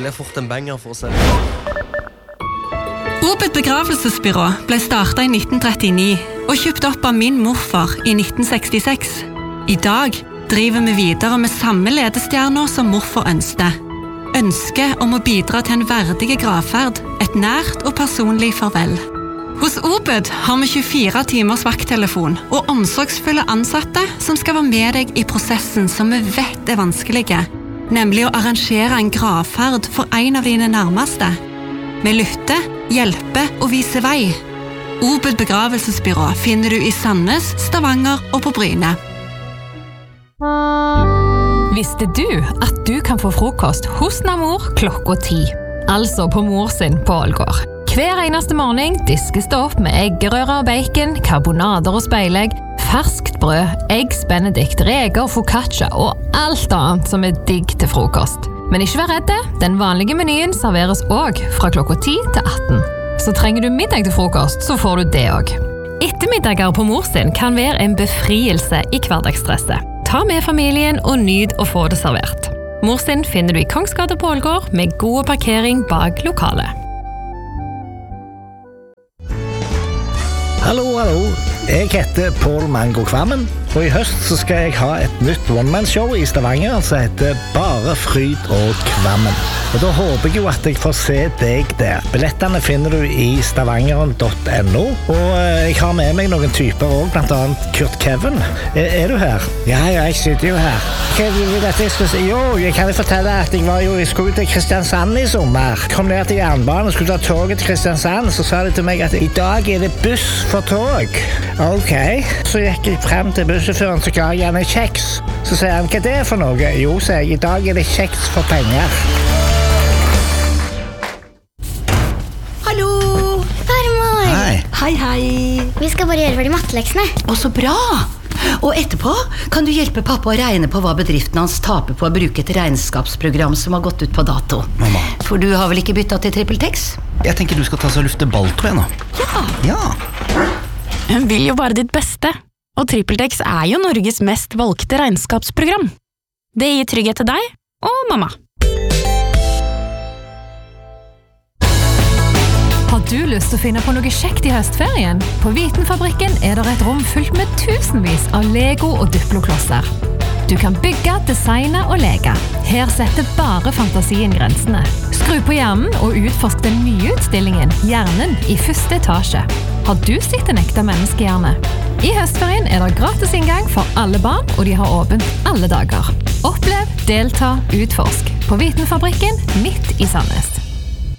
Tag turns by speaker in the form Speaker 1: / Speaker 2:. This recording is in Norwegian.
Speaker 1: ble fort en banger for å si det.
Speaker 2: Obed begravelsesbyrå ble startet i 1939 og kjøpt opp av min morfar i 1966. I dag driver vi videre med samme ledestjerner som morfar ønsket. Ønsket om å bidra til en verdig gravferd, et nært og personlig farvel. Hos Obed har vi 24 timers vakttelefon og omsorgsfulle ansatte som skal være med deg i prosessen som vi vet er vanskelige, nemlig å arrangere en gravferd for en av dine nærmeste. Vi lytter, hjelper og viser vei. Obed begravelsesbyrå finner du i Sandnes, Stavanger og på Bryne.
Speaker 3: Visste du at du kan få frokost hos Namor klokka 10? Altså på mor sin på Ålgård. Hver eneste morgen diskes det opp med eggerører og bacon, karbonader og speilegg, ferskt brød, eggs benedict, reker, focaccia og alt annet som er digg til frokost. Men ikke vær redde, den vanlige menyen serveres også fra klokka 10 til 18. Så trenger du middag til frokost, så får du det også. Ettermiddager på mor sin kan være en befrielse i hverdagsstresset. Ta med familien og nyt å få det servert. Mor sin finner du i Kongsgata på Ålgård med god parkering bak lokalet.
Speaker 4: Hallo. Jeg heter Paul Mango Kvammen, og i høst så skal jeg ha et nytt one-man-show i Stavanger som heter Bare Fryd og Kvammen. Og da håper jeg jo at jeg får se deg der. Billettene finner du i stavangeren.no, og jeg har med meg noen typer også, blant annet Kurt Kevin. Er du her? Ja, jeg sitter jo her. Hva vil at jeg skal si? Jo, jeg kan fortelle at jeg skulle til Kristiansand i sommer. Kom ned til jernbanen og skulle ta toget til Kristiansand, så sa de til meg at i dag er det buss for tog. Ok, så gikk jeg frem til bussjåføren, så ga jeg han en kjeks. Så sier han, hva er det for noe? Jo, sier jeg, i dag er det kjeks for penger.
Speaker 5: Hallo! Farmor! Hei.
Speaker 6: Vi skal bare gjøre ferdig matteleksene.
Speaker 5: Å, så bra! Og etterpå kan du hjelpe pappa å regne på hva bedriften hans taper på å bruke et regnskapsprogram som har gått ut på dato.
Speaker 7: Mamma.
Speaker 5: For du har vel ikke byttet til TrippelTex?
Speaker 7: Jeg tenker du skal ta så lufte balltå igjen nå. Ja.
Speaker 8: Hun vil jo bare ditt beste. Og TrippelTex er jo Norges mest valgte regnskapsprogram. Det gir trygghet til deg og mamma.
Speaker 3: Har du lyst til å finne på noe kjekt i høstferien? På Vitenfabrikken er det et rom fullt med tusenvis av Lego og Duplo-klosser. Du kan bygge, designe og leke. Her setter bare fantasien grensene. Skru på hjernen og utforsk den nye utstillingen Hjernen i første etasje. Har du sett en ekte menneskehjerne? I høstferien er det gratis inngang for alle barn, og de har åpent alle dager. Opplev, delta, utforsk. På Vitenfabrikken midt i Sandnes.